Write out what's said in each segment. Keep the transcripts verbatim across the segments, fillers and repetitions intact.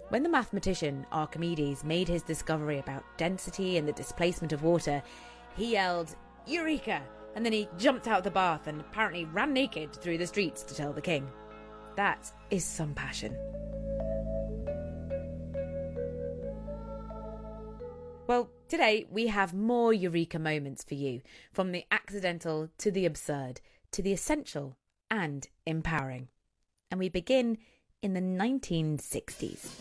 When the mathematician Archimedes made his discovery about density and the displacement of water, he yelled, "Eureka!" and then he jumped out of the bath and apparently ran naked through the streets to tell the king. That is some passion. Well, today we have more Eureka moments for you, from the accidental to the absurd, to the essential and empowering. And we begin in the nineteen sixties.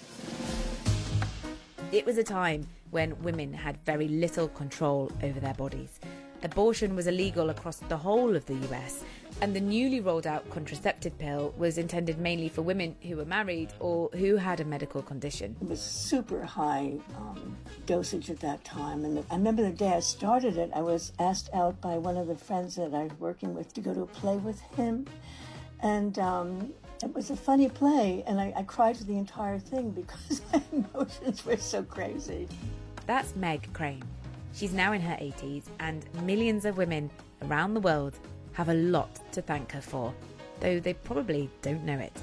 It was a time when women had very little control over their bodies. Abortion was illegal across the whole of the U S, and the newly rolled out contraceptive pill was intended mainly for women who were married or who had a medical condition. It was super high um, dosage at that time, and I remember the day I started it, I was asked out by one of the friends that I was working with to go to a play with him, and um, it was a funny play, and I, I cried for the entire thing because my emotions were so crazy. That's Meg Crane. She's now in her eighties, and millions of women around the world have a lot to thank her for, though they probably don't know it.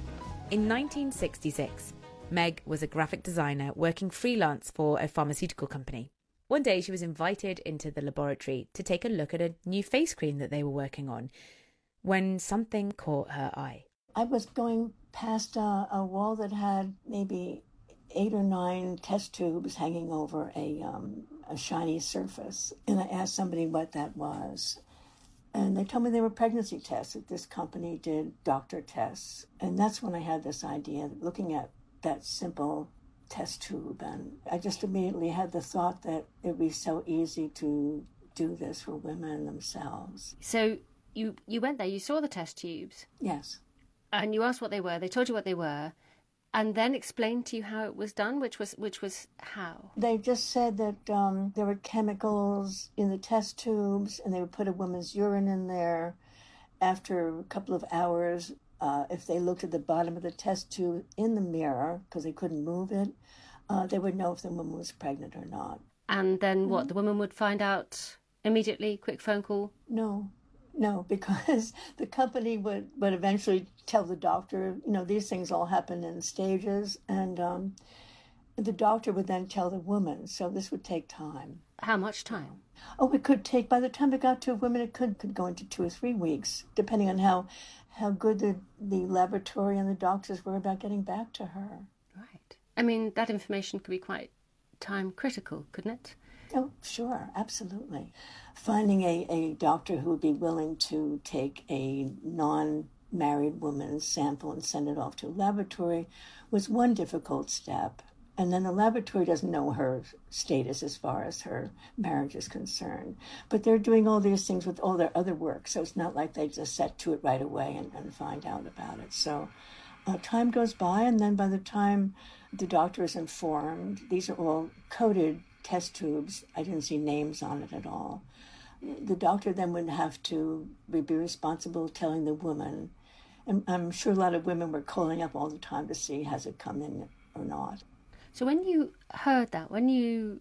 In nineteen sixty-six, Meg was a graphic designer working freelance for a pharmaceutical company. One day she was invited into the laboratory to take a look at a new face cream that they were working on, when something caught her eye. I was going past a, a wall that had maybe eight or nine test tubes hanging over a, um, a shiny surface, and I asked somebody what that was. And they told me they were pregnancy tests, that this company did doctor tests. And that's when I had this idea, looking at that simple test tube. And I just immediately had the thought that it would be so easy to do this for women themselves. So you, you went there, you saw the test tubes? Yes. And you asked what they were, they told you what they were, and then explained to you how it was done, which was which was how? They just said that um, there were chemicals in the test tubes, and they would put a woman's urine in there. After a couple of hours, uh, if they looked at the bottom of the test tube in the mirror, because they couldn't move it, uh, they would know if the woman was pregnant or not. And then what, the woman would find out immediately, quick phone call? No. No, because the company would, would eventually tell the doctor, you know, these things all happen in stages, and um, the doctor would then tell the woman, so this would take time. How much time? Oh, it could take, by the time it got to a woman, it could, could go into two or three weeks, depending on how, how good the, the laboratory and the doctors were about getting back to her. Right. I mean, that information could be quite time critical, couldn't it? Oh, sure, absolutely. Finding a, a doctor who would be willing to take a non-married woman's sample and send it off to a laboratory was one difficult step. And then the laboratory doesn't know her status as far as her marriage is concerned. But they're doing all these things with all their other work, so it's not like they just set to it right away and, and find out about it. So uh, time goes by, and then by the time the doctor is informed, these are all coded test tubes. I didn't see names on it at all. The doctor then would have to be responsible telling the woman, and I'm sure a lot of women were calling up all the time to see has it come in or not. So when you heard that, when you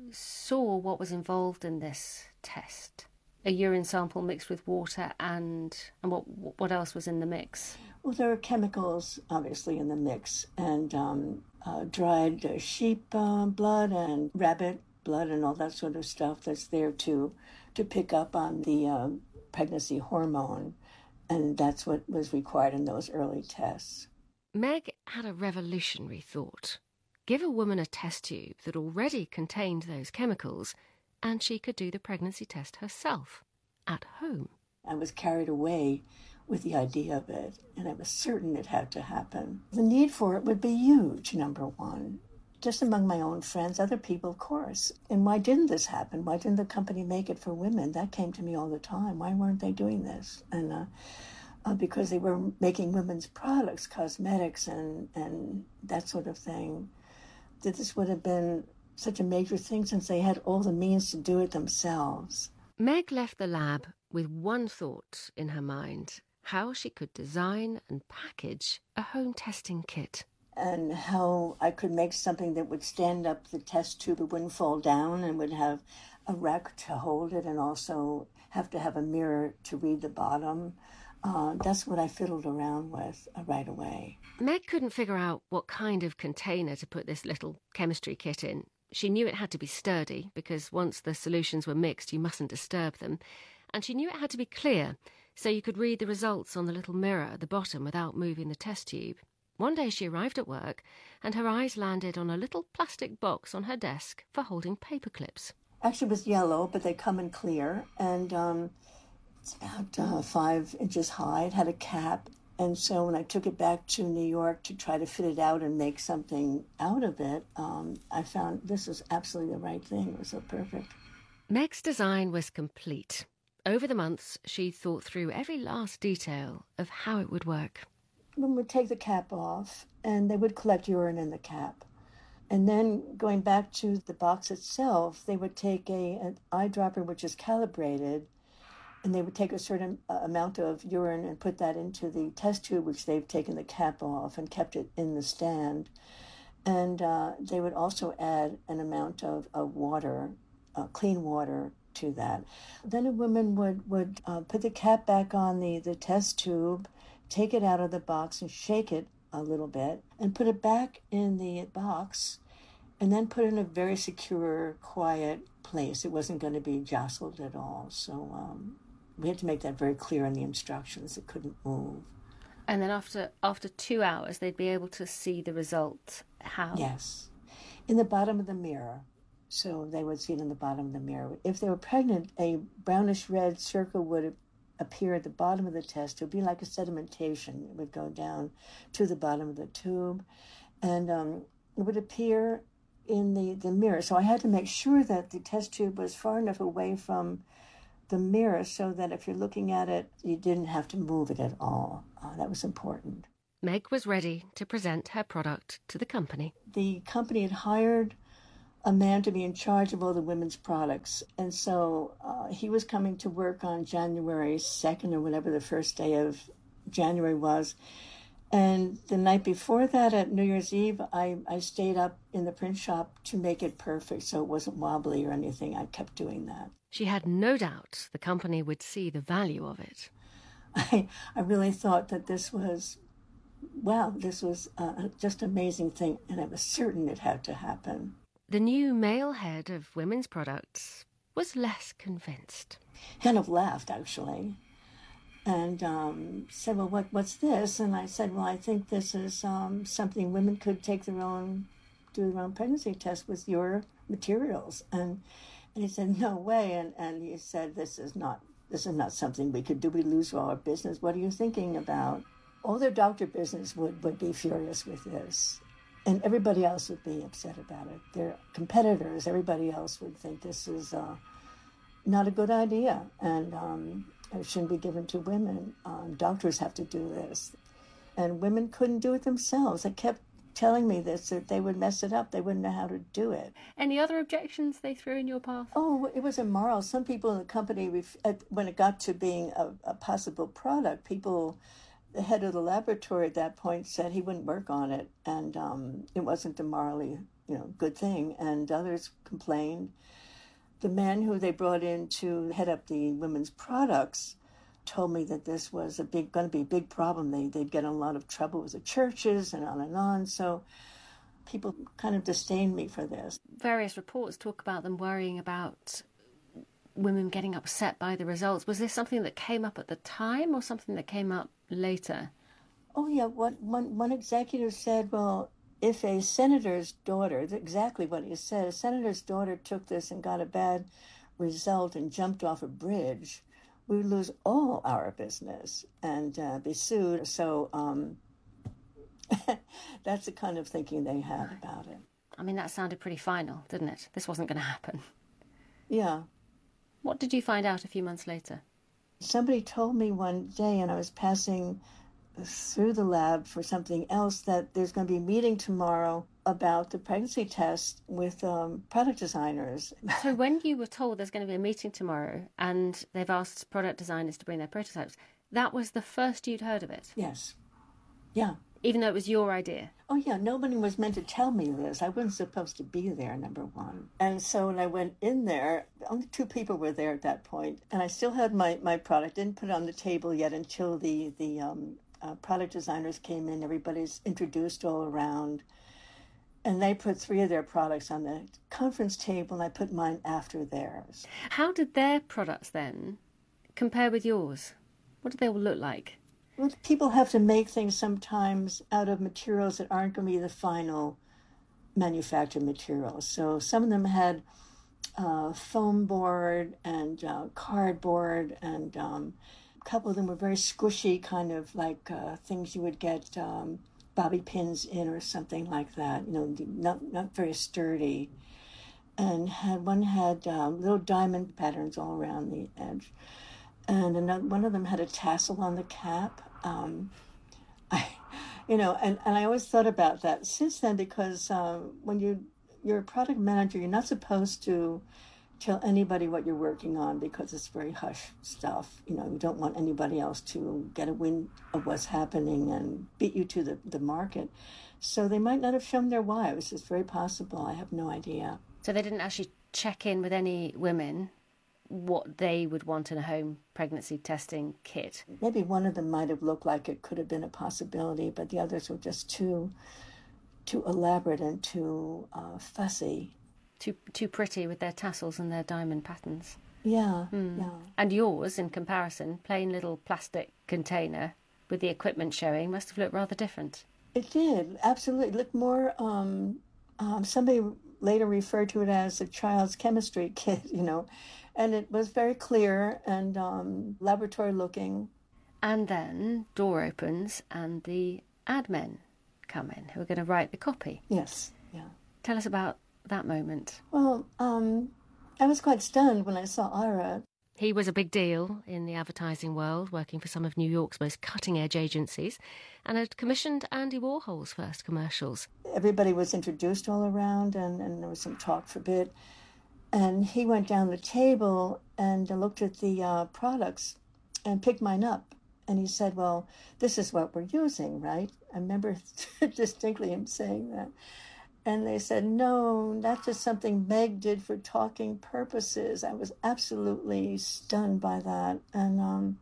saw what was involved in this test, a urine sample mixed with water and and what what else was in the mix? Well, there are chemicals obviously in the mix, and um, uh, dried uh, sheep uh, blood and rabbit blood and all that sort of stuff that's there to to pick up on the uh, pregnancy hormone, and that's what was required in those early tests. Meg had a revolutionary thought. Give a woman a test tube that already contained those chemicals, and she could do the pregnancy test herself, at home. I was carried away with the idea of it, and I was certain it had to happen. The need for it would be huge, number one. Just among my own friends, other people, of course. And why didn't this happen? Why didn't the company make it for women? That came to me all the time. Why weren't they doing this? And uh, uh, because they were making women's products, cosmetics, and, and that sort of thing, that this would have been such a major thing since they had all the means to do it themselves. Meg left the lab with one thought in her mind: how she could design and package a home testing kit. And how I could make something that would stand up the test tube, it wouldn't fall down, and would have a rack to hold it, and also have to have a mirror to read the bottom. Uh, that's what I fiddled around with uh, right away. Meg couldn't figure out what kind of container to put this little chemistry kit in. She knew it had to be sturdy, because once the solutions were mixed, you mustn't disturb them. And she knew it had to be clear, so you could read the results on the little mirror at the bottom without moving the test tube. One day she arrived at work, and her eyes landed on a little plastic box on her desk for holding paper clips. Actually, it was yellow, but they come in clear, and um, it's about uh, five inches high. It had a cap, and so when I took it back to New York to try to fit it out and make something out of it, um, I found this was absolutely the right thing. It was so perfect. Meg's design was complete. Over the months, she thought through every last detail of how it would work. Women would take the cap off, and they would collect urine in the cap. And then going back to the box itself, they would take a, an eyedropper which is calibrated, and they would take a certain uh, amount of urine and put that into the test tube, which they've taken the cap off and kept it in the stand. And uh, they would also add an amount of, of water, uh, clean water, to that. Then a woman would, would uh, put the cap back on the, the test tube, take it out of the box and shake it a little bit, and put it back in the box, and then put it in a very secure, quiet place. It wasn't going to be jostled at all. So um, we had to make that very clear in the instructions. It couldn't move. And then after after two hours, they'd be able to see the result. How? Yes. In the bottom of the mirror. So they would see it in the bottom of the mirror. If they were pregnant, a brownish-red circle would appear at the bottom of the test. It would be like a sedimentation. It would go down to the bottom of the tube, and um, it would appear in the, the mirror. So I had to make sure that the test tube was far enough away from the mirror so that if you're looking at it, you didn't have to move it at all. Uh, that was important. Meg was ready to present her product to the company. The company had hired a man to be in charge of all the women's products. And so uh, he was coming to work on January second or whatever the first day of January was. And the night before that, at New Year's Eve, I, I stayed up in the print shop to make it perfect so it wasn't wobbly or anything. I kept doing that. She had no doubt the company would see the value of it. I, I really thought that this was, wow, this was uh, just an amazing thing. And I was certain it had to happen. The new male head of women's products was less convinced. Kind of laughed, actually, and um, said, well, what, what's this? And I said, well, I think this is um, something women could take their own, do their own pregnancy test with your materials. And and he said, no way. And, and he said, this is not this is not something we could do. We lose all our business. What are you thinking about? All their doctor business would, would be furious with this. And everybody else would be upset about it. Their competitors, everybody else would think this is uh, not a good idea, and um, it shouldn't be given to women. Um, doctors have to do this. And women couldn't do it themselves. They kept telling me this, that they would mess it up. They wouldn't know how to do it. Any other objections they threw in your path? Oh, it was immoral. Some people in the company, when it got to being a, a possible product, people... The head of the laboratory at that point said he wouldn't work on it, and um, it wasn't a morally, you know, good thing. And others complained. The man who they brought in to head up the women's products told me that this was a big, going to be a big problem. They they'd get in a lot of trouble with the churches and on and on. So people kind of disdained me for this. Various reports talk about them worrying about women getting upset by the results. Was this something that came up at the time or something that came up later? Oh, yeah. What, one, one executive said, well, if a senator's daughter, exactly what he said, a senator's daughter took this and got a bad result and jumped off a bridge, we would lose all our business and uh, be sued. So um, that's the kind of thinking they had about it. I mean, that sounded pretty final, didn't it? This wasn't going to happen. Yeah. What did you find out a few months later? Somebody told me one day, and I was passing through the lab for something else, that there's going to be a meeting tomorrow about the pregnancy test with um, product designers. So when you were told there's going to be a meeting tomorrow and they've asked product designers to bring their prototypes, that was the first you'd heard of it? Yes. Yeah. Even though it was your idea? Oh, yeah, nobody was meant to tell me this. I wasn't supposed to be there, number one. And so when I went in there, only two people were there at that point, and I still had my, my product. Didn't put it on the table yet until the, the um, uh, product designers came in. Everybody's introduced all around. And they put three of their products on the conference table, and I put mine after theirs. How did their products then compare with yours? What did they all look like? Well, people have to make things sometimes out of materials that aren't going to be the final manufactured materials. So some of them had uh, foam board and uh, cardboard, and um, a couple of them were very squishy, kind of like uh, things you would get um, bobby pins in or something like that, you know, not, not very sturdy. And had one had um, little diamond patterns all around the edge. And another, one of them had a tassel on the cap. Um, I, you know, and, and I always thought about that since then, because uh, when you, you're a product manager, you're not supposed to tell anybody what you're working on, because it's very hush stuff. You know, you don't want anybody else to get a wind of what's happening and beat you to the, the market. So they might not have shown their wives. It's very possible. I have no idea. So they didn't actually check in with any women what they would want in a home pregnancy testing kit? Maybe one of them might have looked like it could have been a possibility, but the others were just too too elaborate and too uh, fussy. Too too pretty with their tassels and their diamond patterns. Yeah, mm. yeah. And yours, in comparison, plain little plastic container with the equipment showing, must have looked rather different. It did, absolutely. It looked more, um, um, somebody later referred to it as a child's chemistry kit, you know. And it was very clear and um, laboratory looking. And then door opens and the ad men come in who are going to write the copy. Yes, yeah. Tell us about that moment. Well, um, I was quite stunned when I saw Ira. He was a big deal in the advertising world, working for some of New York's most cutting-edge agencies, and had commissioned Andy Warhol's first commercials. Everybody was introduced all around, and, and there was some talk for a bit. And he went down the table and looked at the uh, products and picked mine up. And he said, well, this is what we're using, right? I remember distinctly him saying that. And they said, no, that's just something Meg did for talking purposes. I was absolutely stunned by that. And um,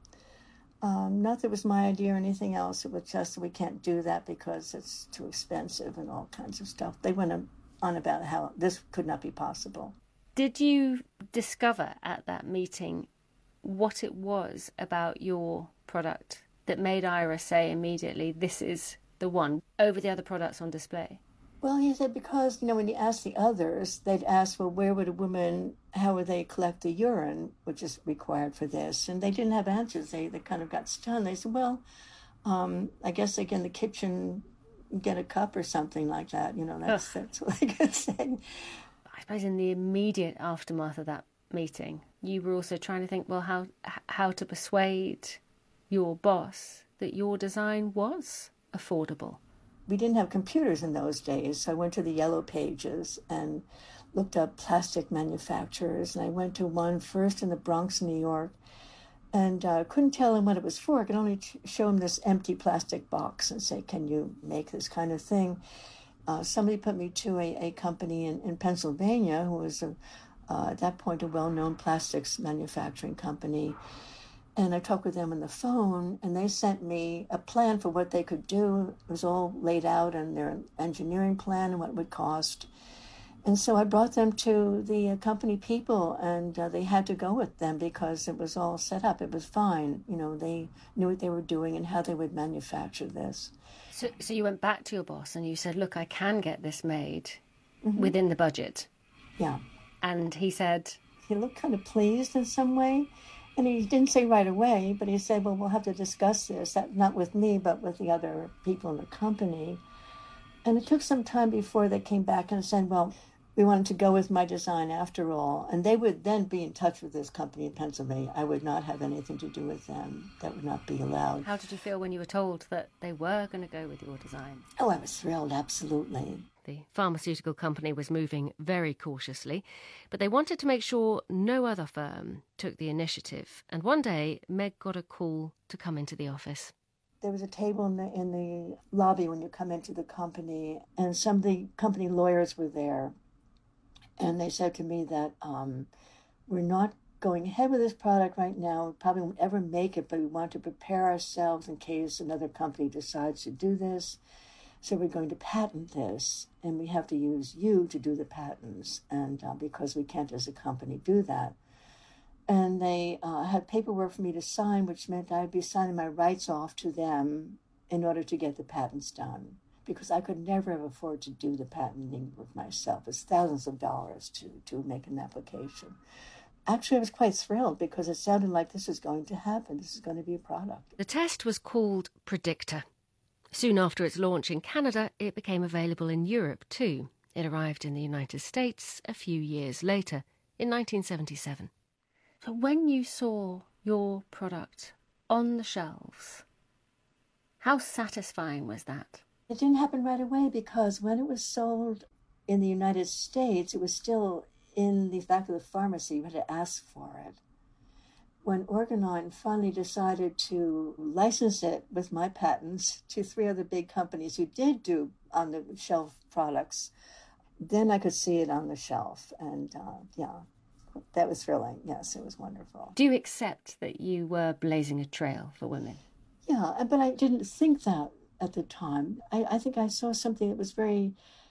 um, not that it was my idea or anything else. It was just we can't do that because it's too expensive and all kinds of stuff. They went on about how this could not be possible. Did you discover at that meeting what it was about your product that made Ira say immediately, this is the one, over the other products on display? Well, he said because, you know, when you ask the others, they'd ask, well, where would a woman, how would they collect the urine, which is required for this? And they didn't have answers. They they kind of got stunned. They said, well, um, I guess they get in the kitchen, get a cup or something like that. You know, that's, that's what they could say. I suppose in the immediate aftermath of that meeting, you were also trying to think, well, how how to persuade your boss that your design was affordable. We didn't have computers in those days, so I went to the Yellow Pages and looked up plastic manufacturers, and I went to one first in the Bronx, New York, and uh, couldn't tell him what it was for. I could only t- show him this empty plastic box and say, can you make this kind of thing? Uh, somebody put me to a, a company in, in Pennsylvania who was, a, uh, at that point, a well-known plastics manufacturing company. And I talked with them on the phone, and they sent me a plan for what they could do. It was all laid out in their engineering plan and what it would cost. And so I brought them to the uh, company people, and uh, they had to go with them because it was all set up. It was fine. You know, they knew what they were doing and how they would manufacture this. So, so you went back to your boss and you said, look, I can get this made mm-hmm. within the budget. Yeah. And he said... He looked kind of pleased in some way. And he didn't say right away, but he said, well, we'll have to discuss this, that, not with me, but with the other people in the company. And it took some time before they came back and said, well, we wanted to go with my design after all. And they would then be in touch with this company in Pennsylvania. I would not have anything to do with them. That would not be allowed. How did you feel when you were told that they were going to go with your design? Oh, I was thrilled, absolutely. The pharmaceutical company was moving very cautiously, but they wanted to make sure no other firm took the initiative. And one day, Meg got a call to come into the office. There was a table in the, in the lobby when you come into the company, and some of the company lawyers were there. And they said to me that um, we're not going ahead with this product right now. We probably won't ever make it, but we want to prepare ourselves in case another company decides to do this. So we're going to patent this, and we have to use you to do the patents, and uh, because we can't as a company do that. And they uh, had paperwork for me to sign, which meant I'd be signing my rights off to them in order to get the patents done, because I could never have afford to do the patenting with myself. It's thousands of dollars to, to make an application. Actually, I was quite thrilled because it sounded like this is going to happen. This is going to be a product. The test was called Predictor. Soon after its launch in Canada, it became available in Europe too. It arrived in the United States a few years later, in nineteen seventy-seven. So when you saw your product on the shelves, how satisfying was that? It didn't happen right away because when it was sold in the United States, it was still in the back of the pharmacy. You had to ask for it. When Organon finally decided to license it with my patents to three other big companies who did do on-the-shelf products, then I could see it on the shelf. And uh, yeah, that was thrilling. Yes, it was wonderful. Do you accept that you were blazing a trail for women? Yeah, but I didn't think that at the time. I, I think I saw something that was very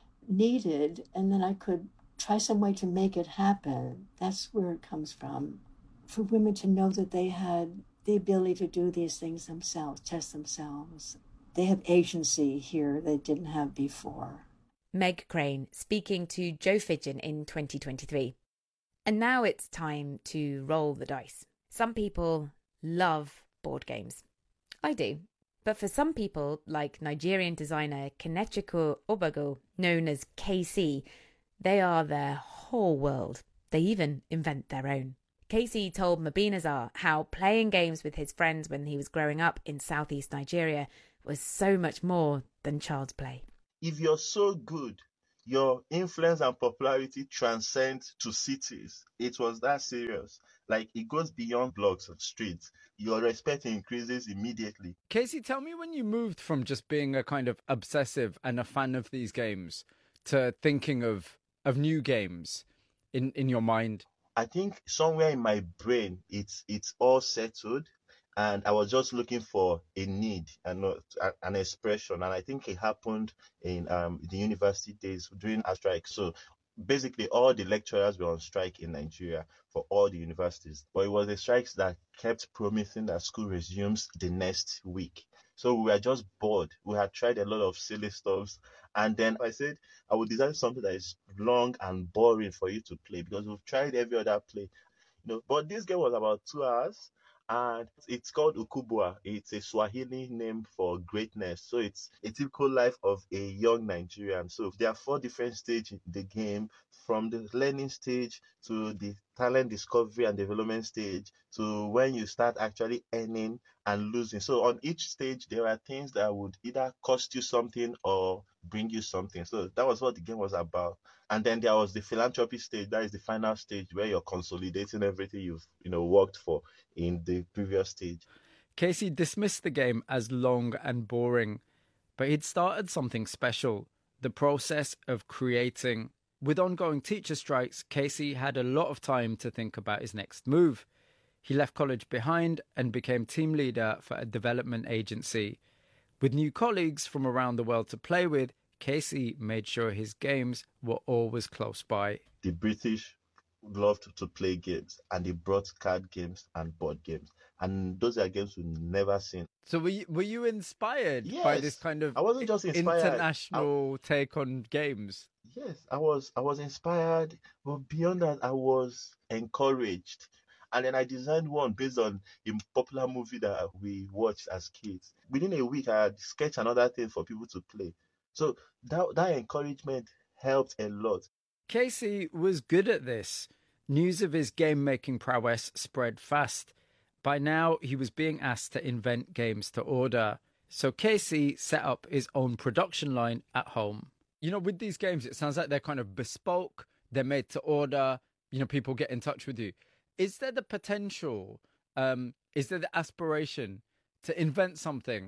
needed, and then I could try some way to make it happen. That's where it comes from. For women to know that they had the ability to do these things themselves, test themselves. They have agency here they didn't have before. Meg Crane speaking to Joe Fidgen in twenty twenty-three. And now it's time to roll the dice. Some people love board games. I do. But for some people, like Nigerian designer Kenechukwu Obago, known as K C, they are their whole world. They even invent their own. Casey told Mabinazar how playing games with his friends when he was growing up in southeast Nigeria was so much more than child's play. If you're so good, your influence and popularity transcends to cities. It was that serious. Like, it goes beyond blocks and streets. Your respect increases immediately. Casey, tell me when you moved from just being a kind of obsessive and a fan of these games to thinking of, of new games in, in your mind. I think somewhere in my brain, it's it's all settled, and I was just looking for a need and not an expression. And I think it happened in um, the university days during a strike. So basically, all the lecturers were on strike in Nigeria for all the universities. But it was the strikes that kept promising that school resumes the next week. So we were just bored. We had tried a lot of silly stuffs. And then I said, I would design something that is long and boring for you to play because we've tried every other play. You know, but this game was about two hours and it's called Ukubwa. It's a Swahili name for greatness. So it's a typical life of a young Nigerian. So there are four different stages in the game, from the learning stage to the talent discovery and development stage to when you start actually earning and losing. So on each stage, there are things that would either cost you something or bring you something. So that was what the game was about. And then there was the philanthropy stage. That is the final stage where you're consolidating everything you've, you know, worked for in the previous stage. Casey dismissed the game as long and boring, but he'd started something special, the process of creating. With ongoing teacher strikes, Casey had a lot of time to think about his next move. He left college behind and became team leader for a development agency. With new colleagues from around the world to play with, Casey made sure his games were always close by. The British loved to play games, and they brought card games and board games. And those are games we've never seen. So were you, were you inspired yes. by this kind of I wasn't just inspired. international I, take on games? Yes, I was I was inspired, but beyond that, I was encouraged. And then I designed one based on a popular movie that we watched as kids. Within a week, I had sketched another thing for people to play. So that, that encouragement helped a lot. Casey was good at this. News of his game-making prowess spread fast. By now, he was being asked to invent games to order. So Casey set up his own production line at home. You know, with these games, it sounds like they're kind of bespoke. They're made to order. You know, people get in touch with you. Is there the potential, um, is there the aspiration to invent something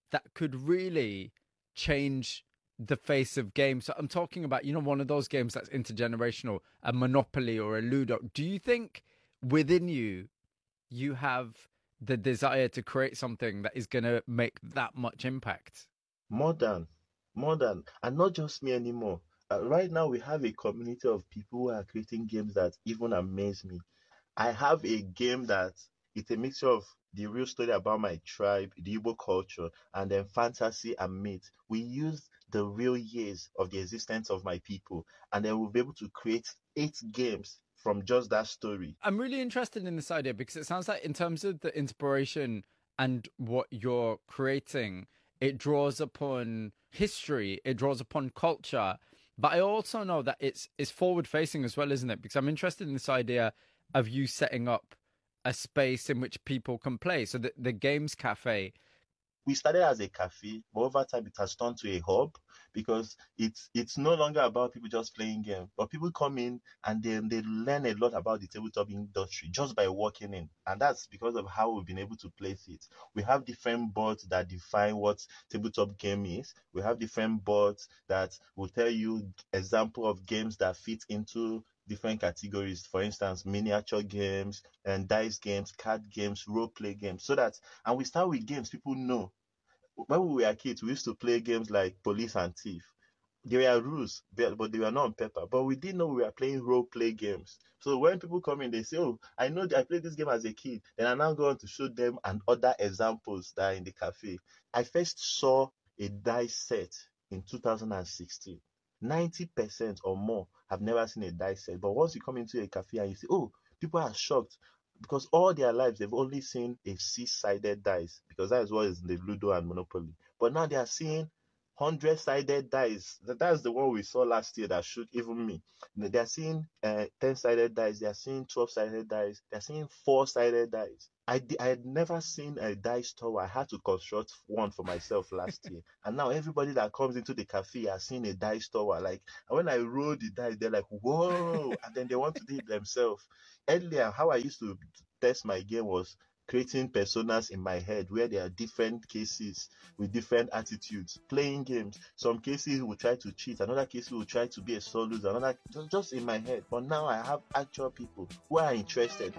that could really change the face of games? So I'm talking about, you know, one of those games that's intergenerational, a Monopoly or a Ludo. Do you think within you, you have the desire to create something that is going to make that much impact? More than, more than, and not just me anymore. Uh, right now, we have a community of people who are creating games that even amaze me. I have a game that it's a mixture of the real story about my tribe, the Igbo culture, and then fantasy and myth. We use the real years of the existence of my people, and then we'll be able to create eight games from just that story. I'm really interested in this idea because it sounds like in terms of the inspiration and what you're creating, it draws upon history, it draws upon culture. But I also know that it's it's forward-facing as well, isn't it? Because I'm interested in this idea of you setting up a space in which people can play. So the, the Games Cafe. We started as a cafe, but over time it has turned to a hub because it's it's no longer about people just playing games, but people come in and then they learn a lot about the tabletop industry just by walking in. And that's because of how we've been able to place it. We have different boards that define what tabletop game is. We have different boards that will tell you example of games that fit into different categories, for instance, miniature games and dice games, card games, role play games, so that, and we start with games people know. When we were kids, we used to play games like Police and Thief. There were rules, but they were not on paper. But we didn't know we were playing role play games. So when people come in, they say, oh, I know I played this game as a kid. Then I now go on to show them and other examples that are in the cafe. I first saw a dice set in two thousand sixteen. ninety percent or more have never seen a dice set. But once you come into a cafe and you say, oh, people are shocked because all their lives they've only seen a six-sided dice because that is what is in the Ludo and Monopoly. But now they are seeing hundred-sided dice. That's the one we saw last year that shook even me. They are seeing uh, ten-sided dice. They are seeing twelve-sided dice. They are seeing four-sided dice. I, I had never seen a dice tower. I had to construct one for myself last year. And now everybody that comes into the cafe has seen a dice tower. Like, when I roll the dice, they're like, whoa. And then they want to do it themselves. Earlier, how I used to test my game was creating personas in my head where there are different cases with different attitudes, playing games. Some cases will try to cheat, another case will try to be a solo loser, another just in my head. But now I have actual people who are interested.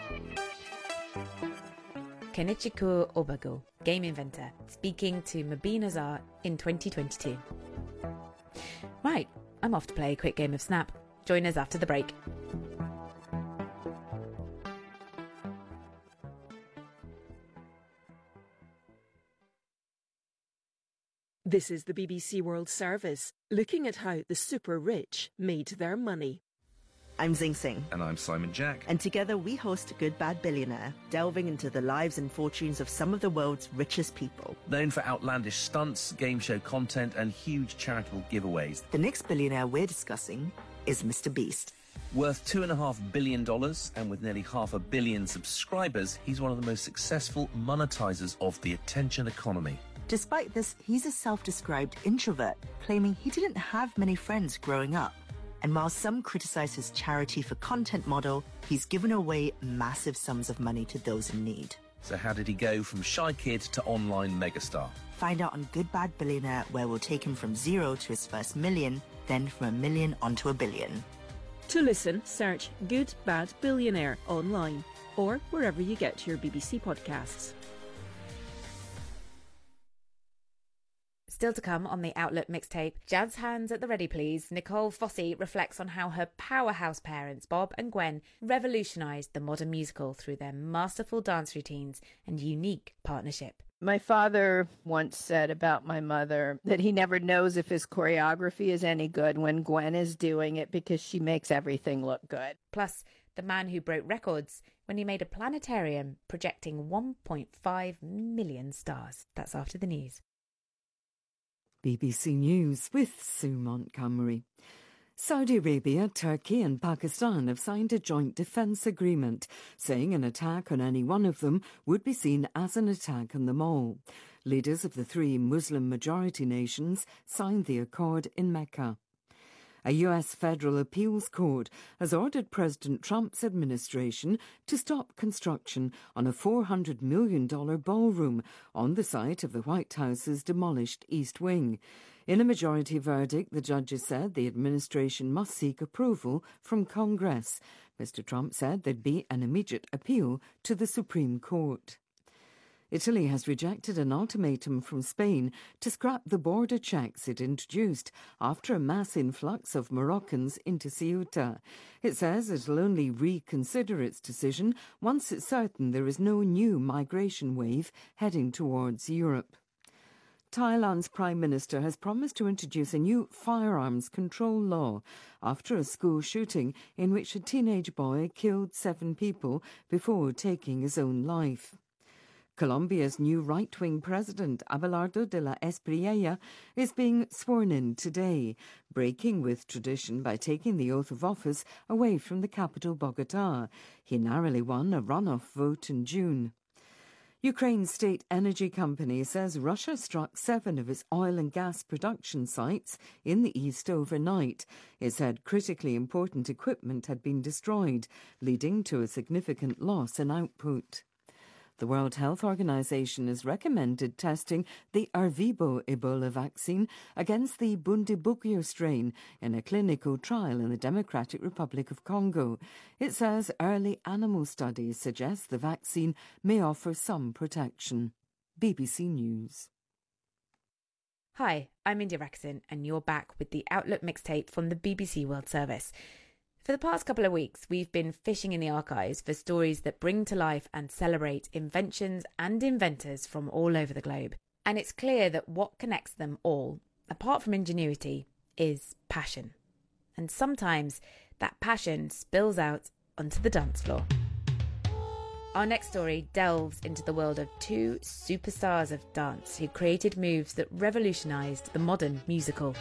Kenichiko Obago, game inventor, speaking to Mabeen Azar in twenty twenty-two. Right, I'm off to play a quick game of Snap. Join us after the break. This is the B B C World Service, looking at how the super rich made their money. I'm Zing Singh. And I'm Simon Jack. And together we host Good Bad Billionaire, delving into the lives and fortunes of some of the world's richest people. Known for outlandish stunts, game show content, and huge charitable giveaways. The next billionaire we're discussing is Mister Beast. Worth two and a half billion dollars, and with nearly half a billion subscribers, he's one of the most successful monetizers of the attention economy. Despite this, he's a self-described introvert, claiming he didn't have many friends growing up. And while some criticize his charity for content model, he's given away massive sums of money to those in need. So how did he go from shy kid to online megastar? Find out on Good Bad Billionaire, where we'll take him from zero to his first million, then from a million onto a billion. To listen, search Good Bad Billionaire online or wherever you get your B B C podcasts. Still to come on the Outlook mixtape, Jazz Hands at the Ready Please, Nicole Fossey reflects on how her powerhouse parents, Bob and Gwen, revolutionised the modern musical through their masterful dance routines and unique partnership. My father once said about my mother that he never knows if his choreography is any good when Gwen is doing it because she makes everything look good. Plus, the man who broke records when he made a planetarium projecting one point five million stars. That's after the news. B B C News with Sue Montgomery. Saudi Arabia, Turkey and Pakistan have signed a joint defence agreement, saying an attack on any one of them would be seen as an attack on them all. Leaders of the three Muslim-majority nations signed the accord in Mecca. A U S federal appeals court has ordered President Trump's administration to stop construction on a four hundred million dollars ballroom on the site of the White House's demolished East Wing. In a majority verdict, the judges said the administration must seek approval from Congress. Mister Trump said there'd be an immediate appeal to the Supreme Court. Italy has rejected an ultimatum from Spain to scrap the border checks it introduced after a mass influx of Moroccans into Ceuta. It says it'll only reconsider its decision once it's certain there is no new migration wave heading towards Europe. Thailand's Prime Minister has promised to introduce a new firearms control law after a school shooting in which a teenage boy killed seven people before taking his own life. Colombia's new right-wing president, Abelardo de la Espriella, is being sworn in today, breaking with tradition by taking the oath of office away from the capital, Bogotá. He narrowly won a runoff vote in June. Ukraine's state energy company says Russia struck seven of its oil and gas production sites in the east overnight. It said critically important equipment had been destroyed, leading to a significant loss in output. The World Health Organization has recommended testing the Ervebo Ebola vaccine against the Bundibugyo strain in a clinical trial in the Democratic Republic of Congo. It says early animal studies suggest the vaccine may offer some protection. B B C News. Hi, I'm India Rackson, and you're back with the Outlook mixtape from the B B C World Service. For the past couple of weeks, we've been fishing in the archives for stories that bring to life and celebrate inventions and inventors from all over the globe. And it's clear that what connects them all, apart from ingenuity, is passion. And sometimes that passion spills out onto the dance floor. Our next story delves into the world of two superstars of dance who created moves that revolutionised the modern musical.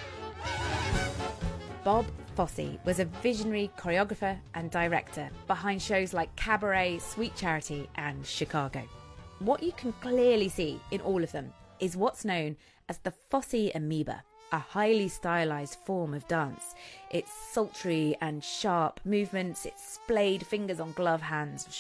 Bob Fosse was a visionary choreographer and director behind shows like Cabaret, Sweet Charity and Chicago. What you can clearly see in all of them is what's known as the Fosse amoeba, a highly stylised form of dance. Its sultry and sharp movements, its splayed fingers on glove hands,